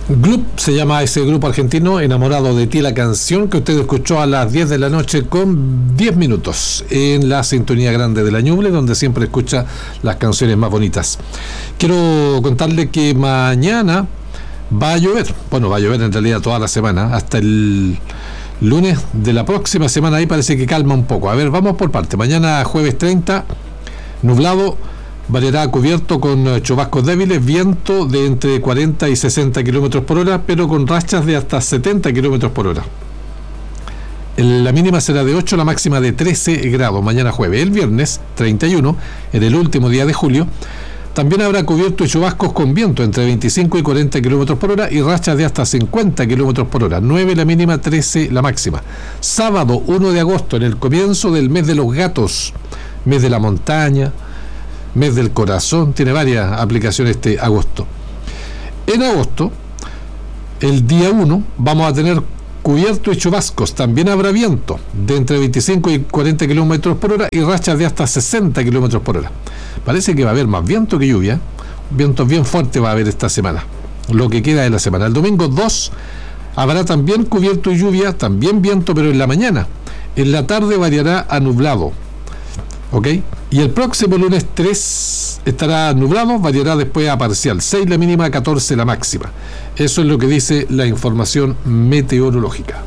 Gloop se llama ese grupo argentino, Enamorado de ti, la canción que usted escuchó a las 10 de la noche con 10 minutos en la sintonía grande de la Ñuble, donde siempre escucha las canciones más bonitas. Quiero contarle que mañana va a llover. Bueno, va a llover en realidad toda la semana, hasta el lunes de la próxima semana. Ahí parece que calma un poco. A ver, vamos por parte. Mañana jueves 30, nublado, variará cubierto con chubascos débiles, viento de entre 40 y 60 kilómetros por hora, pero con rachas de hasta 70 kilómetros por hora. La mínima será de 8, la máxima de 13 grados mañana jueves. El viernes 31, en el último día de julio, también habrá cubierto y chubascos con viento entre 25 y 40 kilómetros por hora y rachas de hasta 50 kilómetros por hora. 9 la mínima, 13 la máxima. Sábado 1 de agosto, en el comienzo del mes de los gatos, mes de la montaña, mes del corazón, tiene varias aplicaciones este agosto. En agosto, el día 1, vamos a tener cubierto y chubascos. También habrá viento de entre 25 y 40 kilómetros por hora y rachas de hasta 60 kilómetros por hora. Parece que va a haber más viento que lluvia. Vientos bien fuertes va a haber esta semana, lo que queda de la semana. El domingo 2 habrá también cubierto y lluvia, también viento, pero en la mañana. En la tarde variará a nublado. ¿Ok? Y el próximo lunes 3 estará nublado, variará después a parcial. 6 la mínima, 14 la máxima. Eso es lo que dice la información meteorológica.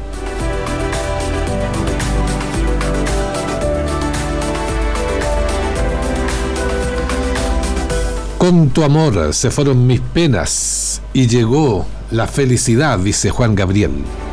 Con tu amor se fueron mis penas y llegó la felicidad, dice Juan Gabriel.